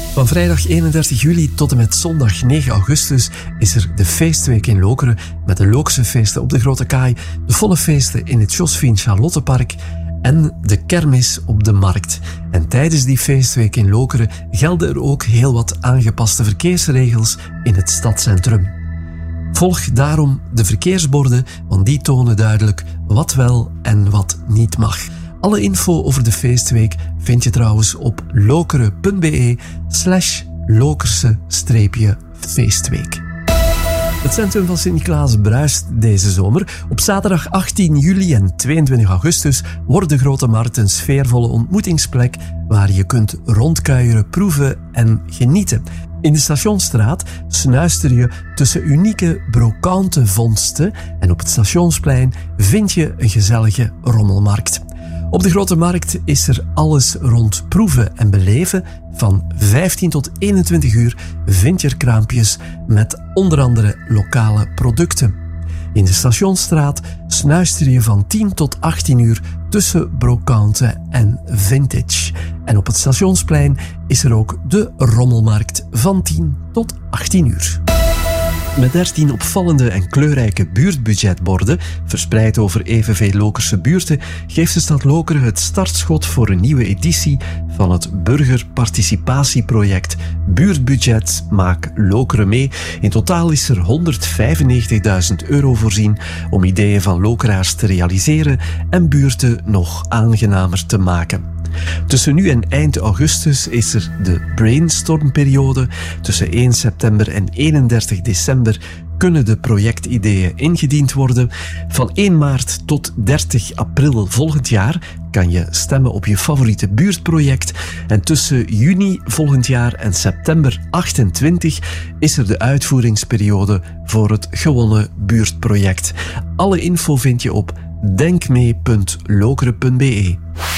Van vrijdag 31 juli tot en met zondag 9 augustus is er de feestweek in Lokeren met de Lokerse feesten op de Grote Kaai, de volle feesten in het Josephine Charlottepark en de kermis op de markt. En tijdens die feestweek in Lokeren gelden er ook heel wat aangepaste verkeersregels in het stadscentrum. Volg daarom de verkeersborden, want die tonen duidelijk wat wel en wat niet mag. Alle info over de feestweek vind je trouwens op lokeren.be/Lokerse-feestweek. Het centrum van Sint-Niklaas bruist deze zomer. Op zaterdag 18 juli en 22 augustus wordt de Grote Markt een sfeervolle ontmoetingsplek waar je kunt rondkuieren, proeven en genieten. In de Stationsstraat snuister je tussen unieke brocante vondsten en op het Stationsplein vind je een gezellige rommelmarkt. Op de Grote Markt is er alles rond proeven en beleven. Van 15 tot 21 uur vind je er kraampjes met onder andere lokale producten. In de Stationsstraat snuister je van 10 tot 18 uur tussen brocante en vintage. En op het Stationsplein is er ook de rommelmarkt van 10 tot 18 uur. Met 13 opvallende en kleurrijke buurtbudgetborden, verspreid over evenveel Lokerse buurten, geeft de stad Lokeren het startschot voor een nieuwe editie van het burgerparticipatieproject Buurtbudget Maak Lokeren mee. In totaal is er €195.000 voorzien om ideeën van Lokeraars te realiseren en buurten nog aangenamer te maken. Tussen nu en eind augustus is er de brainstormperiode. Tussen 1 september en 31 december kunnen de projectideeën ingediend worden. Van 1 maart tot 30 april volgend jaar kan je stemmen op je favoriete buurtproject. En tussen juni volgend jaar en september 28 is er de uitvoeringsperiode voor het gewonnen buurtproject. Alle info vind je op denkmee.lokeren.be.